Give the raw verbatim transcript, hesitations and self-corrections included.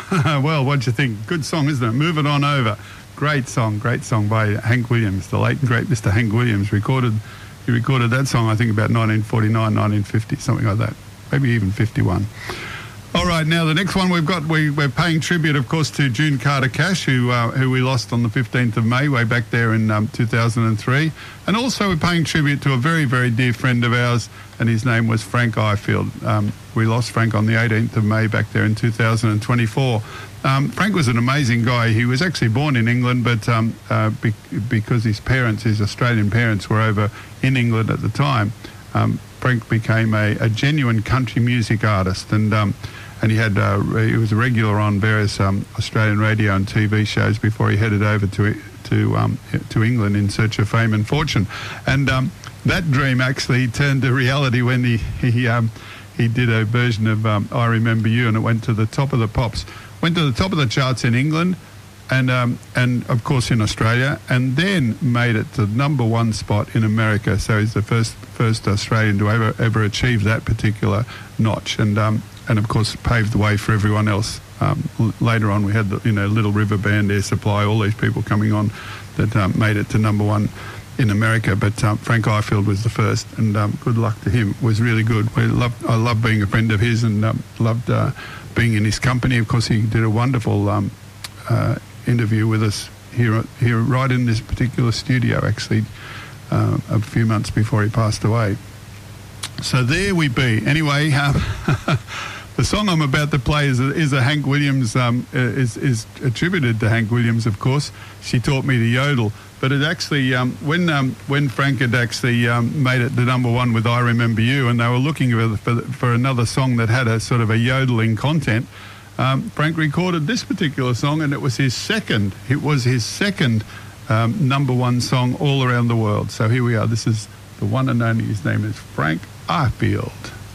Well, what do you think? Good song, isn't it? Move It On Over. Great song, great song by Hank Williams, the late and great Mister Hank Williams. Recorded, he recorded that song, I think, about nineteen forty-nine, nineteen fifty, something like that. Maybe even fifty-one. All right, now the next one we've got, we, we're paying tribute, of course, to June Carter Cash, who uh, who we lost on the fifteenth of May, way back there in um, two thousand three. And also we're paying tribute to a very, very dear friend of ours, and his name was Frank Ifield. Um, we lost Frank on the eighteenth of May back there in two thousand twenty-four. Um, Frank was an amazing guy. He was actually born in England, but um, uh, be- because his parents, his Australian parents, were over in England at the time, um, Frank became a, a genuine country music artist, and um, and he had uh, he was a regular on various um, Australian radio and T V shows before he headed over to to um, to England in search of fame and fortune. And um, that dream actually turned to reality when he he um, he did a version of um, I Remember You, and it went to the top of the pops, went to the top of the charts in England, and um, and of course in Australia, and then made it to number one spot in America. So he's the first first Australian to ever ever achieve that particular notch, and um, and of course paved the way for everyone else. Um, l- later on, we had the you know Little River Band, Air Supply, all these people coming on that um, made it to number one in America. But um, Frank Ifield was the first, and um, good luck to him. It was really good. We loved, I loved being a friend of his, and um, loved uh, being in his company. Of course, he did a wonderful um, uh, interview with us here, here right in this particular studio, actually, uh, a few months before he passed away. So there we be. Anyway, um, the song I'm about to play is a, is a Hank Williams, um, is is attributed to Hank Williams, of course. She taught me to yodel, but it actually, um, when um, when Frank had actually um, made it to number one with I Remember You, and they were looking for, for, for another song that had a sort of a yodeling content, um, Frank recorded this particular song, and it was his second, it was his second um, number one song all around the world. So here we are. This is the one and only, his name is Frank Ifield.